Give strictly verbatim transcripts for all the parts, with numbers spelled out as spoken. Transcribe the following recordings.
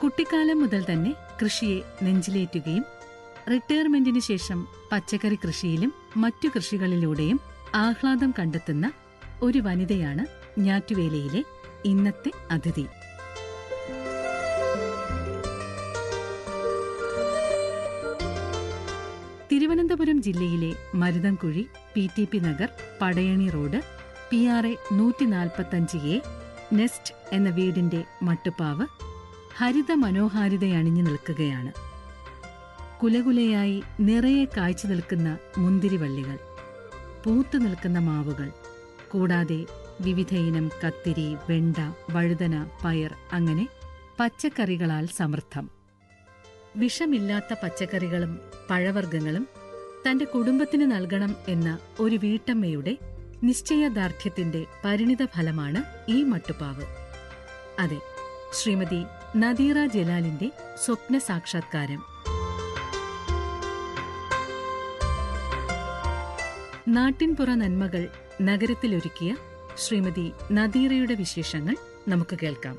കുട്ടിക്കാലം മുതൽ തന്നെ കൃഷിയെ നെഞ്ചിലേറ്റുകയും റിട്ടയർമെന്റിന് ശേഷം പച്ചക്കറി കൃഷിയിലും മറ്റു കൃഷികളിലൂടെയും ആഹ്ലാദം കണ്ടെത്തുന്ന ഒരു വനിതയാണ് ഞാറ്റുവേലയിലെ ഇന്നത്തെ അതിഥി. തിരുവനന്തപുരം ജില്ലയിലെ Maruthankuzhi, P T P Nagar, Padayani road, P R A നൂറ്റി നാൽപ്പത്തഞ്ച് എ നെസ്റ്റ് എന്ന വീടിന്റെ മട്ടുപ്പാവ് ഹരിത മനോഹാരിതയണിഞ്ഞു നിൽക്കുകയാണ്. കുലകുലയായി നിറയെ കായ്ച്ചു നിൽക്കുന്ന മുന്തിരിവള്ളികൾ, പൂത്തു നിൽക്കുന്ന മാവുകൾ, കൂടാതെ വിവിധയിനം കത്തിരി, വെണ്ട, വഴുതന, പയർ, അങ്ങനെ പച്ചക്കറികളാൽ സമൃദ്ധം. വിഷമില്ലാത്ത പച്ചക്കറികളും പഴവർഗ്ഗങ്ങളും തന്റെ കുടുംബത്തിന് നൽകണം എന്ന ഒരു വീട്ടമ്മയുടെ നിശ്ചയദാർഢ്യത്തിന്റെ പരിണിത ഫലമാണ് ഈ മട്ടുപ്പാവ്. അതെ, ശ്രീമതി നദീറ ജലാലിന്റെ സ്വപ്ന സാക്ഷാത്കാരം. നാട്ടിൻപുറ നന്മകൾ നഗരത്തിലൊരുക്കിയ ശ്രീമതി നദീറയുടെ വിശേഷങ്ങൾ നമുക്ക് കേൾക്കാം.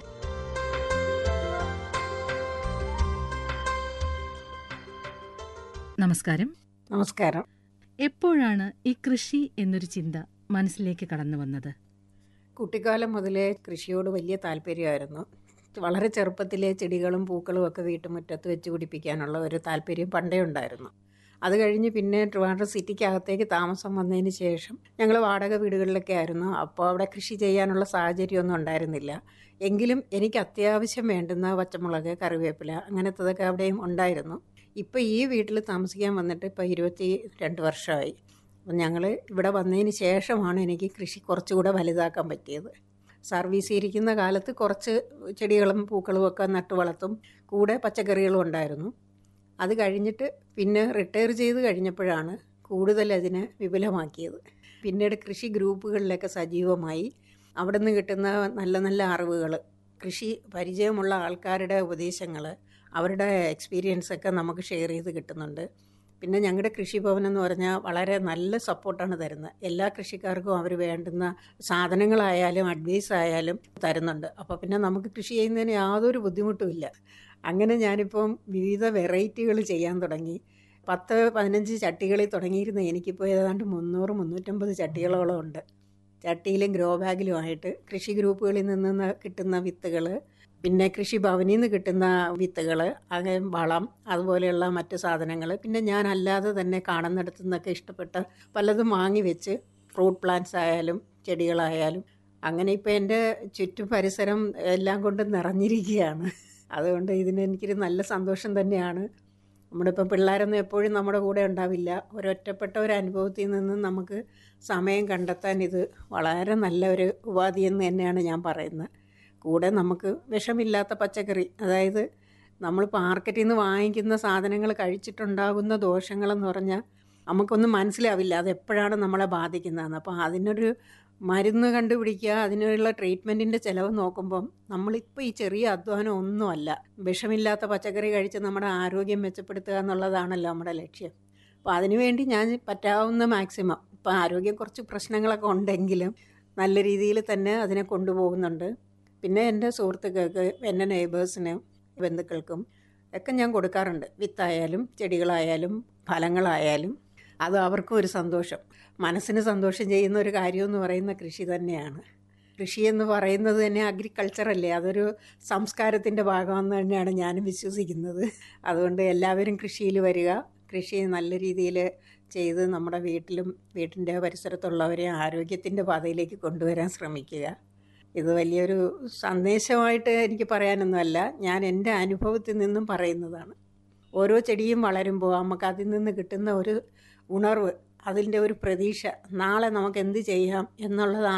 നമസ്കാരം. നമസ്കാരം. എപ്പോഴാണ് ഈ കൃഷി എന്നൊരു ചിന്ത മനസ്സിലേക്ക് കടന്നു വന്നത്? കുട്ടിക്കാലം മുതലേ കൃഷിയോട് വലിയ താല്പര്യമായിരുന്നു. വളരെ ചെറുപ്പത്തിലെ ചെടികളും പൂക്കളും ഒക്കെ വീട്ടുമുറ്റത്ത് വെച്ച് പിടിപ്പിക്കാനുള്ള ഒരു താല്പര്യം പണ്ടേ ഉണ്ടായിരുന്നു. അത് കഴിഞ്ഞ് പിന്നെ ട്രിവാൻഡ്രം സിറ്റിക്കകത്തേക്ക് താമസം വന്നതിന് ശേഷം ഞങ്ങൾ വാടക വീടുകളിലൊക്കെ ആയിരുന്നു. അപ്പോൾ അവിടെ കൃഷി ചെയ്യാനുള്ള സാഹചര്യമൊന്നും ഉണ്ടായിരുന്നില്ല. എങ്കിലും എനിക്ക് അത്യാവശ്യം വേണ്ടുന്ന പച്ചമുളക്, കറിവേപ്പില, അങ്ങനത്തതൊക്കെ അവിടെയും ഉണ്ടായിരുന്നു. ഇപ്പോൾ ഈ വീട്ടിൽ താമസിക്കാൻ വന്നിട്ട് ഇപ്പോൾ ഇരുപത്തി രണ്ട് വർഷമായി. അപ്പം ഞങ്ങൾ ഇവിടെ വന്നതിന് ശേഷമാണ് എനിക്ക് കൃഷി കുറച്ചുകൂടെ വലുതാക്കാൻ പറ്റിയത്. സർവീസ് ഇരിക്കുന്ന കാലത്ത് കുറച്ച് ചെടികളും പൂക്കളും ഒക്കെ നട്ടു വളർത്തും, കൂടെ പച്ചക്കറികളും ഉണ്ടായിരുന്നു. അത് കഴിഞ്ഞിട്ട് പിന്നെ റിട്ടയർ ചെയ്ത് കഴിഞ്ഞപ്പോഴാണ് കൂടുതൽ അതിനെ വിപുലമാക്കിയത്. പിന്നീട് കൃഷി ഗ്രൂപ്പുകളിലൊക്കെ സജീവമായി. അവിടെ നിന്ന് കിട്ടുന്ന നല്ല നല്ല അറിവുകൾ, കൃഷി പരിചയമുള്ള ആൾക്കാരുടെ ഉപദേശങ്ങൾ, അവരുടെ എക്സ്പീരിയൻസൊക്കെ നമുക്ക് ഷെയർ ചെയ്ത് കിട്ടുന്നുണ്ട്. പിന്നെ ഞങ്ങളുടെ കൃഷിഭവൻ എന്ന് പറഞ്ഞാൽ വളരെ നല്ല സപ്പോർട്ടാണ് തരുന്നത്. എല്ലാ കൃഷിക്കാർക്കും അവർ വേണ്ടുന്ന സാധനങ്ങളായാലും അഡ്വൈസ് ആയാലും തരുന്നുണ്ട്. അപ്പോൾ പിന്നെ നമുക്ക് കൃഷി ചെയ്യുന്നതിന് യാതൊരു ബുദ്ധിമുട്ടുമില്ല. അങ്ങനെ ഞാനിപ്പം വിവിധ വെറൈറ്റികൾ ചെയ്യാൻ തുടങ്ങി. പത്ത് പതിനഞ്ച് ചട്ടികളിൽ തുടങ്ങിയിരുന്ന എനിക്കിപ്പോൾ ഏതാണ്ട് മുന്നൂറ് മുന്നൂറ്റമ്പത് ചട്ടികളോളം ഉണ്ട്. ചട്ടിയിലും ഗ്രോ ബാഗിലുമായിട്ട് കൃഷി ഗ്രൂപ്പുകളിൽ നിന്ന് കിട്ടുന്ന വിത്തുകൾ, പിന്നെ കൃഷിഭവനിൽ നിന്ന് കിട്ടുന്ന വിത്തുകൾ, അങ്ങനെ വളം, അതുപോലെയുള്ള മറ്റ് സാധനങ്ങൾ, പിന്നെ ഞാൻ അല്ലാതെ തന്നെ കാണുന്നിടത്തു നിന്നൊക്കെ ഇഷ്ടപ്പെട്ട പലതും വാങ്ങി വെച്ച് ഫ്രൂട്ട് പ്ലാന്റ്സ് ആയാലും ചെടികളായാലും അങ്ങനെ ഇപ്പോൾ എൻ്റെ ചുറ്റും പരിസരം എല്ലാം കൊണ്ടും നിറഞ്ഞിരിക്കുകയാണ്. അതുകൊണ്ട് ഇതിന് എനിക്കൊരു നല്ല സന്തോഷം തന്നെയാണ്. നമ്മുടെ ഇപ്പം പിള്ളേരൊന്നും എപ്പോഴും നമ്മുടെ കൂടെ ഉണ്ടാവില്ല. ഒരൊറ്റപ്പെട്ട ഒരു അനുഭവത്തിൽ നിന്ന് നമുക്ക് സമയം കണ്ടെത്താൻ ഇത് വളരെ നല്ല ഒരു ഉപാധി എന്ന് തന്നെയാണ് ഞാൻ പറയുന്നത്. കൂടെ നമുക്ക് വിഷമില്ലാത്ത പച്ചക്കറി, അതായത് നമ്മൾ മാർക്കറ്റിൽ നിന്ന് വാങ്ങിക്കുന്ന സാധനങ്ങൾ കഴിച്ചിട്ടുണ്ടാകുന്ന ദോഷങ്ങളെന്ന് പറഞ്ഞാൽ നമുക്കൊന്നും മനസ്സിലാവില്ല അതെപ്പോഴാണ് നമ്മളെ ബാധിക്കുന്നതെന്ന്. അപ്പോൾ അതിനൊരു മരുന്ന് കണ്ടുപിടിക്കുക, അതിനുള്ള ട്രീറ്റ്മെൻറ്റിൻ്റെ ചിലവ് നോക്കുമ്പം നമ്മളിപ്പോൾ ഈ ചെറിയ അധ്വാനം ഒന്നുമല്ല. വിഷമില്ലാത്ത പച്ചക്കറി കഴിച്ച് നമ്മുടെ ആരോഗ്യം മെച്ചപ്പെടുത്തുക എന്നുള്ളതാണല്ലോ നമ്മുടെ ലക്ഷ്യം. അപ്പോൾ അതിനുവേണ്ടി ഞാൻ പറ്റാവുന്ന മാക്സിമം, ഇപ്പോൾ ആരോഗ്യം കുറച്ച് പ്രശ്നങ്ങളൊക്കെ ഉണ്ടെങ്കിലും നല്ല രീതിയിൽ തന്നെ അതിനെ കൊണ്ടുപോകുന്നുണ്ട്. പിന്നെ എൻ്റെ സുഹൃത്തുക്കൾക്ക്, എൻ്റെ നെയ്ബേഴ്സിന്, ബന്ധുക്കൾക്കും ഒക്കെ ഞാൻ കൊടുക്കാറുണ്ട്. വിത്തായാലും ചെടികളായാലും ഫലങ്ങളായാലും. അത് അവർക്കും ഒരു സന്തോഷം, മനസ്സിന് സന്തോഷം ചെയ്യുന്ന ഒരു കാര്യമെന്ന് പറയുന്ന കൃഷി തന്നെയാണ്. കൃഷി എന്ന് പറയുന്നത് തന്നെ അഗ്രികൾച്ചറല്ലേ, അതൊരു സംസ്കാരത്തിൻ്റെ ഭാഗമെന്ന് തന്നെയാണ് ഞാനും വിശ്വസിക്കുന്നത്. അതുകൊണ്ട് എല്ലാവരും കൃഷിയിൽ വരിക, കൃഷി നല്ല രീതിയിൽ ചെയ്ത് നമ്മുടെ വീട്ടിലും വീട്ടിൻ്റെ പരിസരത്തുള്ളവരെ ആരോഗ്യത്തിൻ്റെ പാതയിലേക്ക് കൊണ്ടുവരാൻ ശ്രമിക്കുക. ഇത് വലിയൊരു സന്ദേശമായിട്ട് എനിക്ക് പറയാനൊന്നുമല്ല, ഞാൻ എൻ്റെ അനുഭവത്തിൽ നിന്നും പറയുന്നതാണ്. ഓരോ ചെടിയും വളരുമ്പോൾ നമുക്ക് അതിൽ നിന്ന് കിട്ടുന്ന ഒരു ഉണർവ്, അതിൻ്റെ ഒരു പ്രതീക്ഷ, നാളെ നമുക്ക് എന്ത് ചെയ്യാം എന്നുള്ളത്